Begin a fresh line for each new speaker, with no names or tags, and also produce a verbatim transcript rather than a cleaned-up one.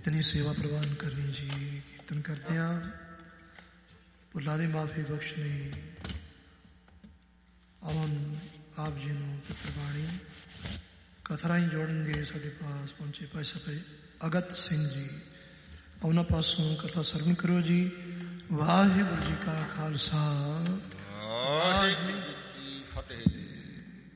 ਇਤਨੀ ਸੇਵਾ ਪ੍ਰਵਾਨ ਕਰਨੀ ਜੀ। ਕੀਰਤਨ ਕਰਦਿਆਂ ਭੁੱਲਾਂ ਦੀ ਮਾਫੀ ਬਖਸ਼ਣੀ। ਅਮਨ ਆਪ ਜੀ ਨੂੰ ਪਿਤਰਬਾਣੀ ਕਥਾ ਹੀ ਜੋੜਨਗੇ। ਸਾਡੇ ਪਾਸ ਪਹੁੰਚੇ ਭਾਈ ਸਾਹਿਬ ਅਗਤ ਸਿੰਘ ਜੀ, ਉਹਨਾਂ ਪਾਸੋਂ ਕਥਾ ਸਰਵਣ ਕਰੋ ਜੀ। ਵਾਹਿਗੁਰੂ ਜੀ ਕਾ ਖਾਲਸਾ, ਵਾਹਿਗੁਰੂ